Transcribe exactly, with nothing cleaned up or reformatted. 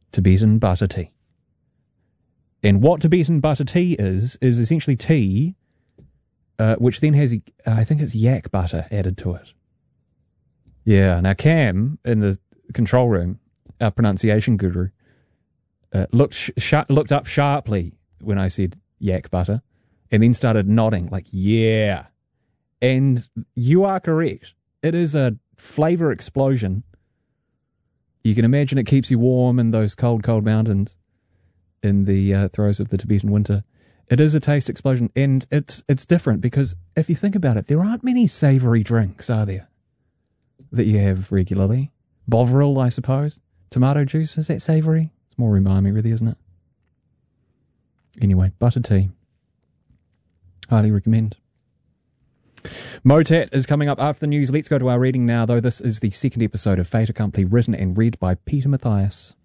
Tibetan butter tea. And what Tibetan butter tea is, is essentially tea, uh, which then has, uh, I think it's yak butter added to it. Yeah, now Cam, in the control room, our pronunciation guru, uh, looked, sh- sh- looked up sharply when I said yak butter, and then started nodding, like, yeah. And you are correct. It is a flavour explosion. You can imagine it keeps you warm in those cold, cold mountains in the uh, throes of the Tibetan winter. It is a taste explosion, and it's it's different because if you think about it, there aren't many savoury drinks, are there, that you have regularly? Bovril, I suppose. Tomato juice, is that savoury? It's more umami, really, isn't it? Anyway, butter tea. Highly recommend. Motat is coming up after the news. Let's go to our reading now, though. This is the second episode of Fait Accompli, written and read by Peter Mathias.